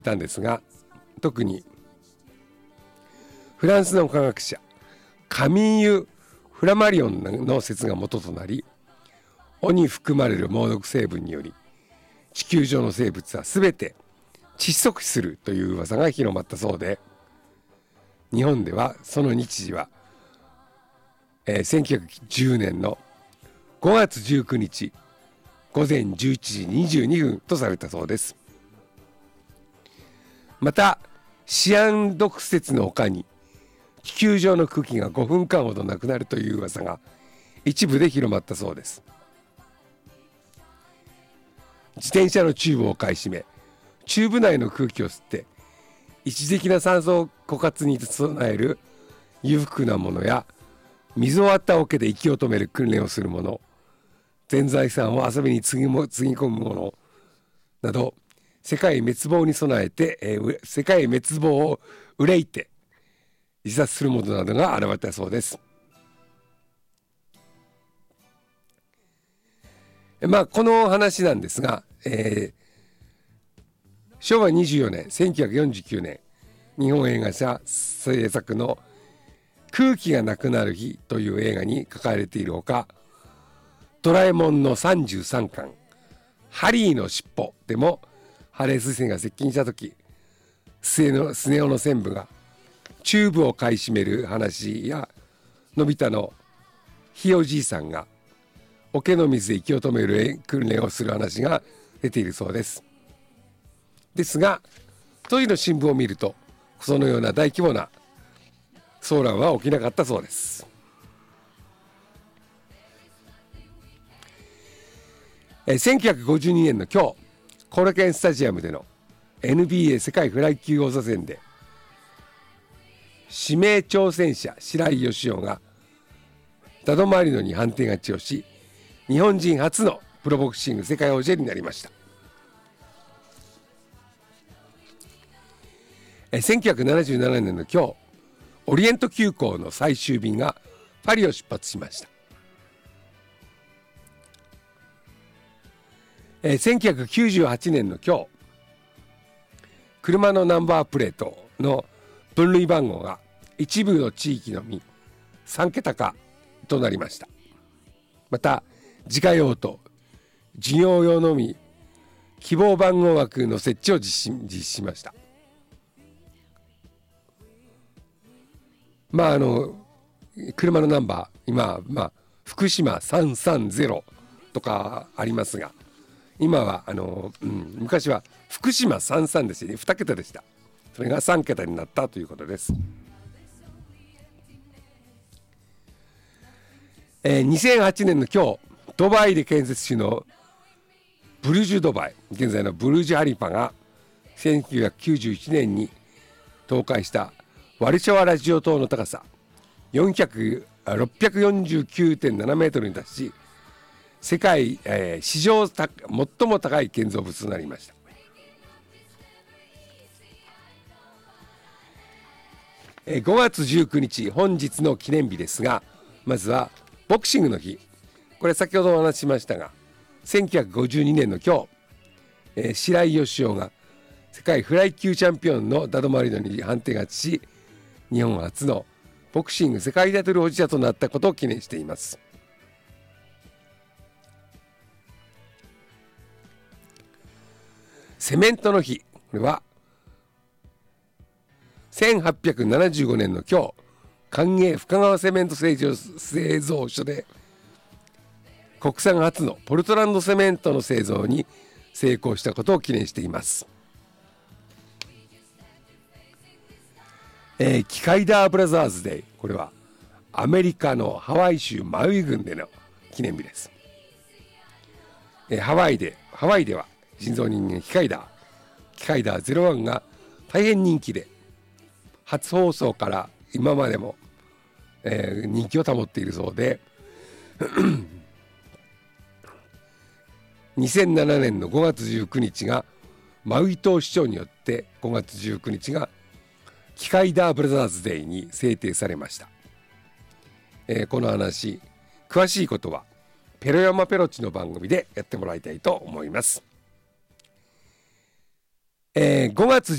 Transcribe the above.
たんですが、特にフランスの科学者カミーユ・フラマリオンの説が元となり、尾に含まれる猛毒成分により地球上の生物は全て窒息死するという噂が広まったそうで、日本ではその日時は、1910年の5月19日午前11時22分とされたそうです。またシアン毒説の他に、地球上の空気が5分間ほどなくなるという噂が一部で広まったそうです。自転車のチューブを買い占め、チューブ内の空気を吸って一時的な酸素枯渇に備える裕福なものや、水を割った桶で息を止める訓練をする者、全財産を遊びにつぎ込む者など、世界滅亡に備えて、世界滅亡を憂いて自殺する者などが現れたそうです。この話なんですが、昭和24年1949年日本映画社制作の空気がなくなる日という映画に書かれているほか、ドラえもんの33巻ハリーのしっぽでもハレー彗星が接近した時、スネ夫の専務がチューブを買い占める話や、のび太のひいおじいさんが桶の水で息を止める訓練をする話が出ているそうです。ですが当時の新聞を見ると、そのような大規模な騒乱は起きなかったそうです。1952年の今日、後楽園スタジアムでの NBA 世界フライ級王座戦で、指名挑戦者白井義雄がダドマリノに判定勝ちをし、日本人初のプロボクシング世界王者になりました。1977年の今日、オリエント急行の最終便がパリを出発しました。1998年の今日、車のナンバープレートの分類番号が一部の地域のみ3桁化となりました。また自家用と事業用のみ希望番号枠の設置を実施しました。車のナンバー今福島330とかありますが、今は昔は福島33でしたね、2桁でした。それが3桁になったということです。2008年の今日、ドバイで建設中のブルジュドバイ、現在のブルジュハリファが1991年に倒壊したワルシャワラジオ塔の高さ649.7 メートルに達し、世界、史上最も高い建造物となりました。5月19日、本日の記念日ですが、まずはボクシングの日。これ先ほどお話ししましたが、1952年の今日、白井義雄が世界フライ級チャンピオンのダドマリノに判定勝ちし、日本初のボクシング世界タイトル保持者となったことを記念しています。セメントの日。これは1875年の今日、官営深川セメント製造所で国産初のポルトランドセメントの製造に成功したことを記念しています。キカイダーブラザーズデー。これはアメリカのハワイ州マウイ郡での記念日です。ハワイでは人造人間キカイダー01が大変人気で、初放送から今までも、人気を保っているそうで2007年の5月19日がマウイ島市長によって5月19日がキカイダーブラザーズデーに制定されました。この話、詳しいことはペロヤマペロチの番組でやってもらいたいと思います。 5月